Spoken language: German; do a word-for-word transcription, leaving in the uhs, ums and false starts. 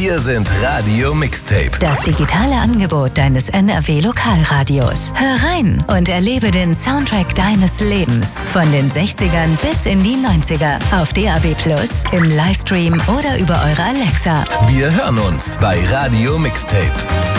Wir sind Radio Mixtape. Das digitale Angebot deines N R W-Lokalradios. Hör rein und erlebe den Soundtrack deines Lebens. Von den sechzigern bis in die neunziger. Auf D A B plus, im Livestream oder über eure Alexa. Wir hören uns bei Radio Mixtape.